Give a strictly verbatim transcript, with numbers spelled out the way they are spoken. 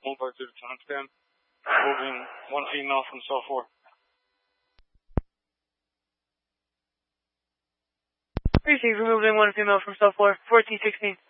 Boulevard to the timestamp. Moving one female from cell four. Receive, removing one female from cell four, fourteen sixteen.